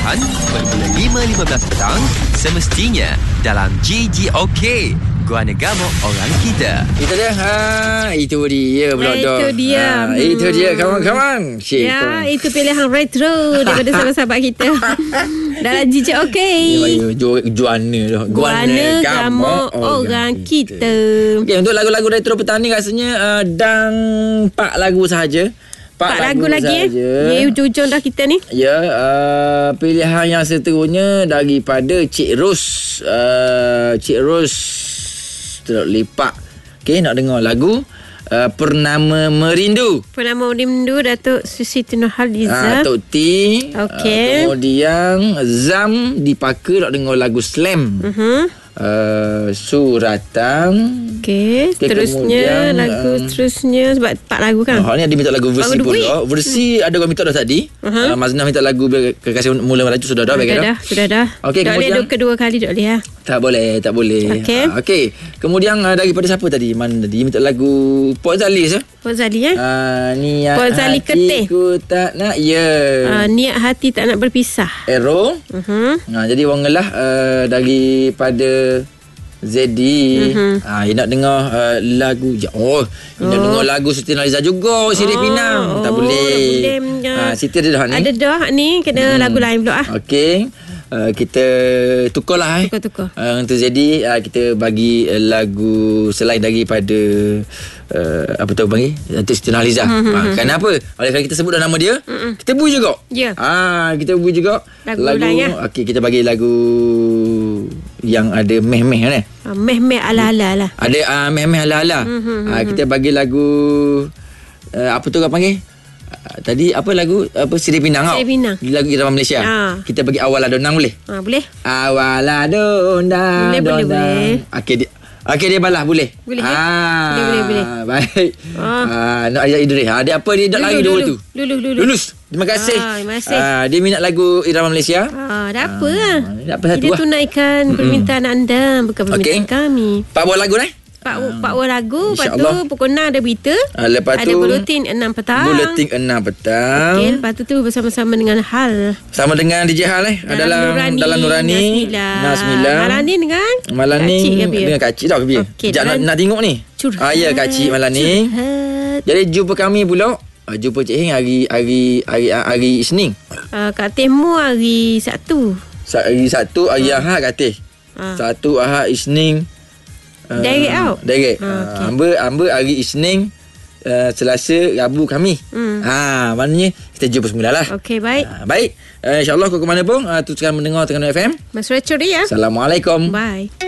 Pilihan bermula 5.15 petang semestinya dalam GGOK. Guana Gamok orang kita. Itu dia. Itu dia pula dah. Itu dia. Itu dia kawan-kawan. Ya, itu pilihan retro daripada sahabat-sahabat kita. Dalam GGOK. Guana dah. Guana Gamok orang kita. Okey, untuk lagu-lagu retro petang ni rasanya dan 4 lagu sahaja. 4 lagu lagi ya, ujung-ujung dah kita ni. Ya, pilihan yang seterusnya daripada Cik Ros. Cik Ros terlepak. Okey, nak dengar lagu Pernama Merindu. Pernama Merindu Datuk Siti Nurhaliza. Tok T. Okey. Kemudian Zam dipaka nak dengar lagu Slam. Suratan. Okey, seterusnya lagu seterusnya sebab 4 lagu kan. Ni ada minta lagu versi pula. Versi ada orang minta dah tadi. Maznah minta lagu Kekasih Mula Melaju sudah dah. Sudah dah. Okey, kemudian kedua kali tak boleh ya. Tak boleh. Okey. Kemudian daripada siapa tadi? Mana tadi minta lagu Pok Zali ya? Pok Zali niat Pok Zali Ketih. Ku tak nak niat hati tak nak berpisah. Ero. Jadi orang ngelah daripada Zedi. Dia nak dengar lagu nak dengar lagu Siti Nurhaliza juga Sirih Pinang. Tak boleh. Siti ada dah ni. Ada dah ni kena lagu lain pula Okey. Kita tukarlah Tukar. Untuk Zedi kita bagi lagu selain daripada apa tahu panggil Datuk Siti Nurhaliza. Kenapa? Oleh kerana kita sebut dah nama dia, kita bui juga. Ya. Kita bui juga lagu okey, kita bagi lagu yang ada meh-meh kan. Meh-meh ala-ala lah. Ada meh-meh ala-ala. Kita bagi lagu apa tu orang panggil? Tadi apa lagu Sirih Pinang tau. Lagu irama Malaysia. Kita bagi Awal Adonang boleh? Boleh. Awal Adonang. Boleh. Okey dia balas boleh. Boleh. Boleh. Baik. Nak Ayah Idris. Dia apa dia nak lari dua tu? Lulus. Terima kasih. Dia minat lagu irama Malaysia. Dah apa lah. Dapat satu kita tunaikan permintaan anda bukan permintaan kami. 4 buah lagu 4 buah lagu. Lepas tu pukul 6 ada berita. Lepas tu ada buletin 6 petang. Okey, lepas tu bersama-sama dengan Hal. Sama dengan DJ Hal dalam Nurani. Nasmila. Malam ni dengan dengan Kak Cik tau ke biar. Nak tengok ni. Ya Kak Cik malam ni. Jadi jumpa kami pula. Jumpa Cik Hing hari Isnin. Kak Temu hari Sabtu. Hari Sabtu, hari Ahad Kak Teh. Sabtu, Ahad, Isnin. Direct out. Amber hari Isnin, Selasa, Rabu kami. Maknanya kita jumpa semula lah. Okey, baik. Baik. InsyaAllah kau ke mana pun teruskan mendengar Terengganu FM. Mas Rachel ya. Assalamualaikum. Bye.